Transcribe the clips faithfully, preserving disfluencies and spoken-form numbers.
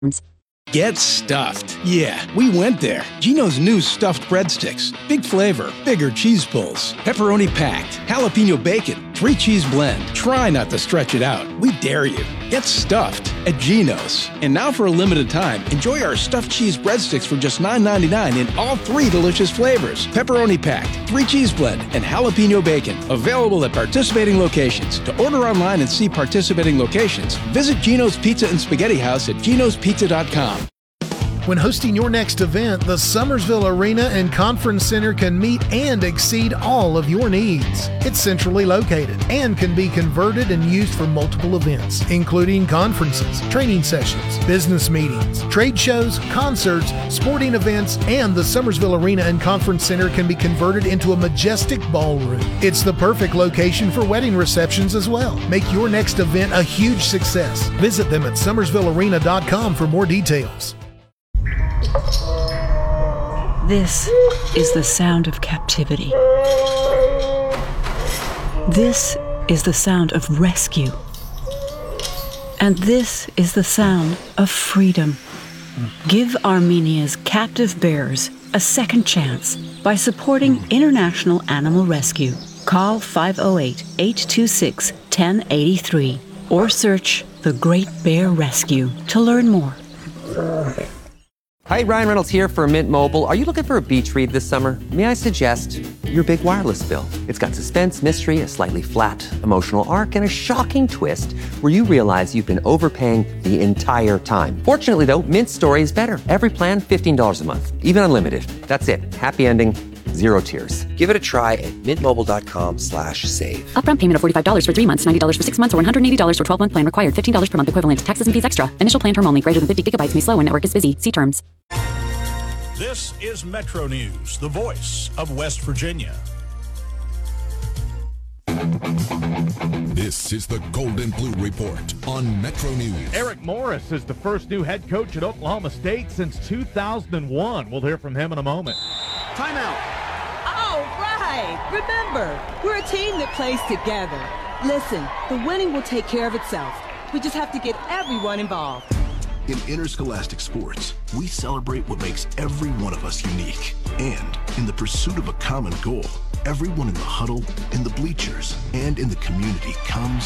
Get stuffed. Yeah, we went there. Geno's new stuffed breadsticks. Big flavor, bigger cheese pulls, pepperoni packed, jalapeno bacon, three cheese blend. Try not to stretch it out. We dare you. Get stuffed at Geno's. And now for a limited time, enjoy our stuffed cheese breadsticks for just nine ninety-nine in all three delicious flavors. Pepperoni packed, three cheese blend, and jalapeno bacon. Available at participating locations. To order online and see participating locations, visit Geno's Pizza and Spaghetti House at genos pizza dot com. When hosting your next event, the Summersville Arena and Conference Center can meet and exceed all of your needs. It's centrally located and can be converted and used for multiple events, including conferences, training sessions, business meetings, trade shows, concerts, sporting events, and the Summersville Arena and Conference Center can be converted into a majestic ballroom. It's the perfect location for wedding receptions as well. Make your next event a huge success. Visit them at summersville arena dot com for more details. This is the sound of captivity. This is the sound of rescue. And this is the sound of freedom. Give Armenia's captive bears a second chance by supporting International Animal Rescue. Call five oh eight, eight two six, one oh eight three or search The Great Bear Rescue to learn more. Hi, Ryan Reynolds here for Mint Mobile. Are you looking for a beach read this summer? May I suggest your big wireless bill? It's got suspense, mystery, a slightly flat emotional arc, and a shocking twist where you realize you've been overpaying the entire time. Fortunately, though, Mint's story is better. Every plan, fifteen dollars a month, even unlimited. That's it. Happy ending, zero tears. Give it a try at mintmobile.com slash save. Upfront payment of forty-five dollars for three months, ninety dollars for six months, or one hundred eighty dollars for twelve-month plan required. fifteen dollars per month equivalent. Taxes and fees extra. Initial plan term only. Greater than fifty gigabytes may slow when network is busy. See terms. This is Metro News, the voice of West Virginia. This is the Golden Blue Report on Metro News. Eric Morris is the first new head coach at Oklahoma State since two thousand one. We'll hear from him in a moment. Timeout. All right. Remember, we're a team that plays together. Listen, the winning will take care of itself. We just have to get everyone involved. In interscholastic sports, we celebrate what makes every one of us unique. And in the pursuit of a common goal, everyone in the huddle, in the bleachers, and in the community comes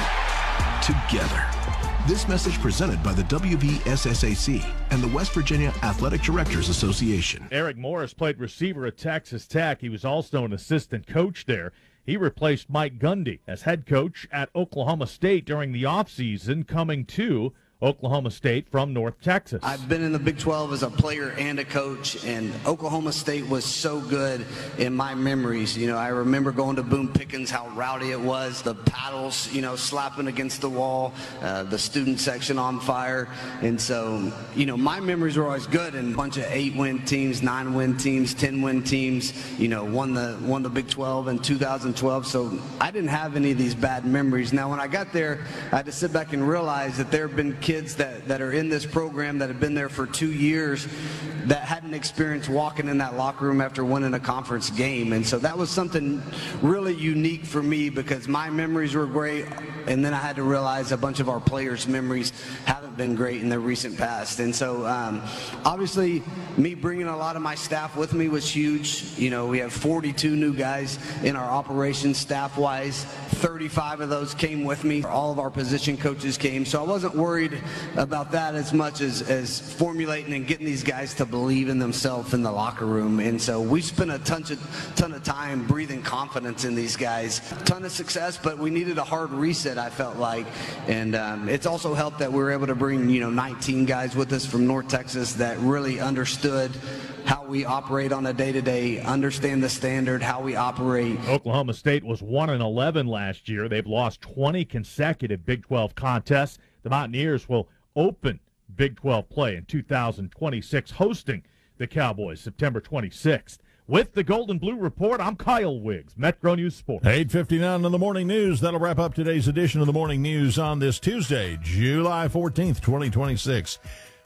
together. This message presented by the W V S S A C and the West Virginia Athletic Directors Association. Eric Morris played receiver at Texas Tech. He was also an assistant coach there. He replaced Mike Gundy as head coach at Oklahoma State during the offseason, coming to Oklahoma State from North Texas. I've been in the Big twelve as a player and a coach, and Oklahoma State was so good in my memories. You know, I remember going to Boone Pickens, how rowdy it was, the paddles, you know, slapping against the wall, uh, the student section on fire. And so, you know, my memories were always good, and a bunch of eight-win teams, nine-win teams, ten-win teams, you know, won the, won the Big twelve in two thousand twelve. So I didn't have any of these bad memories. Now, when I got there, I had to sit back and realize that there have been kids Kids that, that are in this program that have been there for two years that hadn't experienced walking in that locker room after winning a conference game. And so that was something really unique for me because my memories were great, and then I had to realize a bunch of our players' memories haven't been great in the recent past. And so um, obviously me bringing a lot of my staff with me was huge. You know, we have forty-two new guys in our operations staff-wise. thirty-five of those came with me. All of our position coaches came. So I wasn't worried about that as much as, as formulating and getting these guys to believe in themselves in the locker room. And so we spent a ton of, ton of time breathing confidence in these guys. A ton of success, but we needed a hard reset, I felt like. And um, it's also helped that we were able to bring, you know, nineteen guys with us from North Texas that really understood how we operate on a day-to-day, understand the standard, how we operate. Oklahoma State was one and eleven last year. They've lost twenty consecutive Big twelve contests. The Mountaineers will open Big twelve play in two thousand twenty-six, hosting the Cowboys September twenty-sixth. With the Golden Blue Report, I'm Kyle Wiggs, Metro News Sports. eight fifty-nine in the morning news. That'll wrap up today's edition of the morning news on this Tuesday, July fourteenth, twenty twenty-six.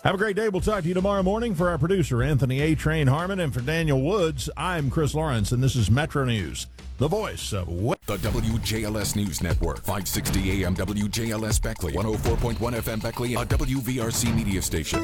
Have a great day. We'll talk to you tomorrow morning. For our producer, Anthony A. Train Harmon, and for Daniel Woods, I'm Chris Lawrence, and this is Metro News, the voice of what? The W J L S News Network, five sixty A M W J L S Beckley, one oh four point one F M Beckley, a W V R C media station.